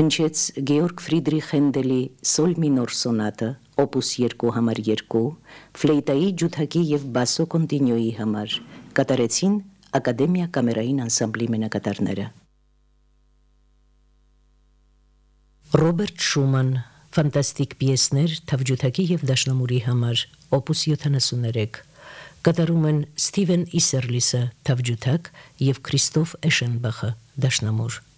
Հնչեց Գեորգ Ֆրիդրիխ Հենդելի Սոլ մինոր սոնատը, օպուս 2 համար 2, ֆլեյտայի, ջութակի և բասո կոնտինյոյի համար, կատարեցին Ակադեմիա կամերային անսամբլի մենակատարները։ Ռոբերտ Շուման, ֆանտաստիկ պիեսներ թավջութակի և դաշնամուրի համար, օպուս 73, կատարում են Սթիվեն Իսերլիսը թավջութակ և Քրիստոֆ Էշենբախը դաշնամուր։